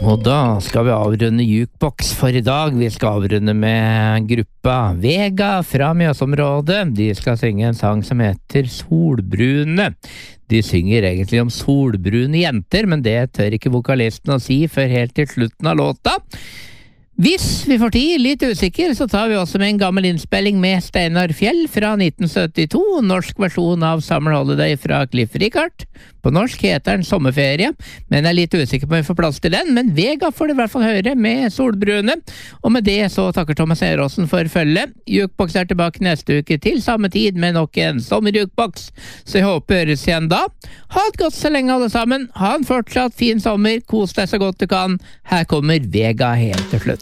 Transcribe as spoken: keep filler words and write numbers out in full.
Og da skal vi avrunde Jukebox for i dag. Vi skal avrunde med gruppa Vega fra Mjøsområdet. De skal synge en sang som heter Solbrune. De synger egentlig om solbrune jenter, men det tør ikke vokalisten å si før helt til slutten av låta. Hvis vi får tid, litt usikker, så tar vi også med en gammel innspilling med Steinar Fjell fra nitten syttito, norsk versjon av Summer Holiday fra Cliff Richard. På norsk heter den Sommerferie, men jeg er litt usikker på om vi får plass til den, men Vega får det i hvert fall høre med Solbrune. Og med det så takker Thomas Eråsen for følge. Jukebox er tilbake neste uke til samme tid med nok en sommerjukebox, så jeg håper høres igjen da. Ha et godt så lenge alle sammen, ha en fortsatt fin sommer, kos deg så godt du kan. Her kommer Vega helt til slutt.